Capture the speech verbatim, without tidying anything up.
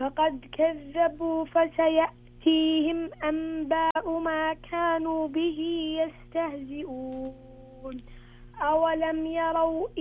فقد كذبوا فسيأتيهم أنباء ما كانوا به يستهزئون. أولم يروا